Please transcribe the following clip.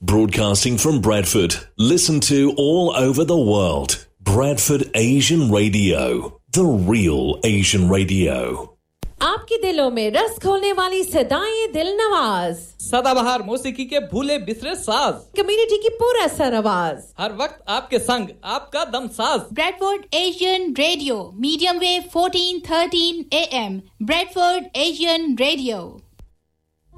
Broadcasting from Bradford. Listen to all over the world. Bradford Asian Radio. The real Asian radio. आपके दिलों में रस खोलने वाली सदाएं दिल नवाज, सदाबहार मौसीकी के भूले बिसरे साज, कम्युनिटी की पूरा सर आवाज, हर वक्त आपके संग आपका दम साज। Bradford Asian Radio, medium wave 1413 AM. Bradford Asian Radio.